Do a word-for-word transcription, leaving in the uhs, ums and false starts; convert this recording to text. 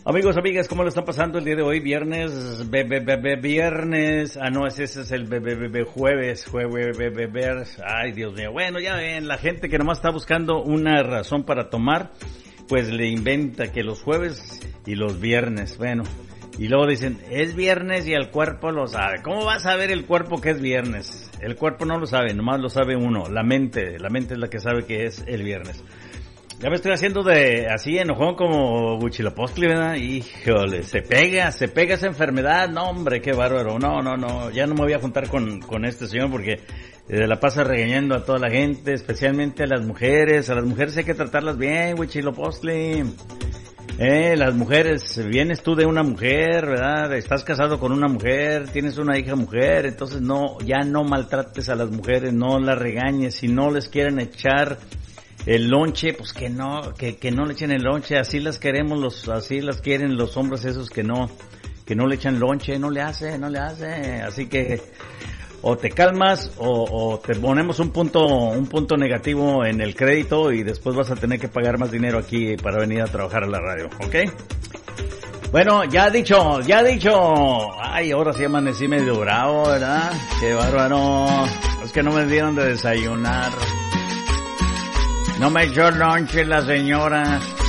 Amigos, amigas, ¿cómo lo están pasando el día de hoy? Viernes, be, be, be, be, viernes, ah no, ese, ese es el be, be, be, be, jueves, jueves, be, be, be, ay Dios mío, bueno, ya ven, la gente que nomás está buscando una razón para tomar, pues le inventa que los jueves y los viernes, bueno, y luego dicen, es viernes y el cuerpo lo sabe. ¿Cómo va a saber el cuerpo que es viernes? El cuerpo no lo sabe, nomás lo sabe uno, la mente, la mente es la que sabe que es el viernes. Ya me estoy haciendo de así enojón como Huitzilopochtli, ¿verdad? Híjole, se pega, se pega esa enfermedad. No, hombre, qué bárbaro. No, no, no, ya no me voy a juntar con, con este señor porque eh, la pasa regañando a toda la gente, especialmente a las mujeres. A las mujeres hay que tratarlas bien, Huitzilopochtli. Eh, las mujeres, vienes tú de una mujer, ¿verdad? Estás casado con una mujer, tienes una hija mujer, entonces no, ya no maltrates a las mujeres, no las regañes. Si no les quieren echar el lonche, pues que no, que, que no le echen el lonche, así las queremos, los, así las quieren los hombres esos que no, que no le echan lonche, no le hace, no le hace, así que o te calmas o, o te ponemos un punto, un punto negativo en el crédito y después vas a tener que pagar más dinero aquí para venir a trabajar a la radio, ¿ok? Bueno, ya dicho, ya dicho, ay, ahora sí amanecí medio bravo, ¿verdad? Qué bárbaro, es que no me dieron de desayunar. No me echó lonche la señora.